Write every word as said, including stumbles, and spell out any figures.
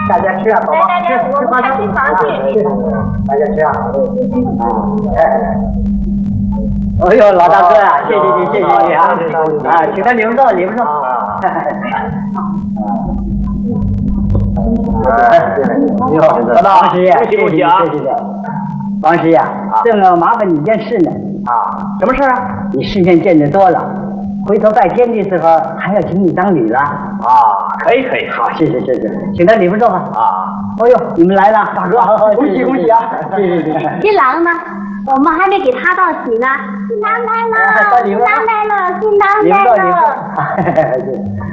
大家吃啊，宝宝， 来来来，我们开进房去。 大家吃啊。哎。哎呦，老大哥啊，谢谢你，谢谢你啊！啊，请他领座，领座。你好，老大，王师爷，谢谢你，谢谢你。王师爷，正要麻烦你件事呢。啊，什么事啊？你世面见得多了，回头拜天的时候还要请你当女了。啊，可以可以，好，谢谢谢谢，请他里边坐吧。啊，哎呦，你们来了，大哥，恭喜恭喜啊！谢谢谢谢。 新郎呢？我们还没给他道喜呢。新郎来了，新郎来了，新郎来了。